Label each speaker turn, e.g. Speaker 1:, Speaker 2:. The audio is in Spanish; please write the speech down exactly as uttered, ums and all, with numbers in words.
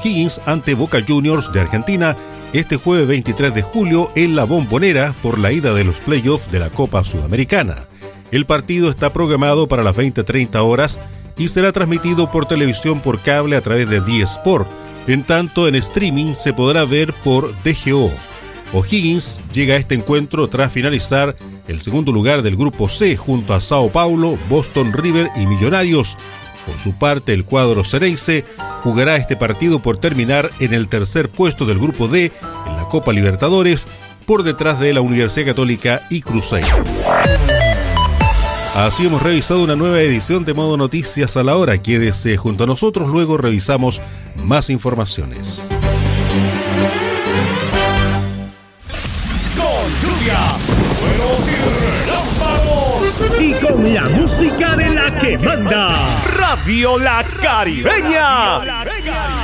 Speaker 1: O'Higgins ante Boca Juniors de Argentina este jueves veintitrés de julio en la Bombonera por la ida de los playoffs de la Copa Sudamericana. El partido está programado para las veinte treinta horas y será transmitido por televisión por cable a través de D Sport. En tanto, en streaming se podrá ver por D G O. O'Higgins llega a este encuentro tras finalizar el segundo lugar del Grupo C junto a Sao Paulo, Boston River y Millonarios. Por su parte, el cuadro Xereyce jugará este partido por terminar en el tercer puesto del Grupo D en la Copa Libertadores, por detrás de la Universidad Católica y Cruzeiro. Así hemos revisado una nueva edición de Modo Noticias a la hora. Quédese junto a nosotros, luego revisamos más informaciones.
Speaker 2: Con lluvia, truenos y relámpagos, y con la música de la que manda Radio La Caribeña.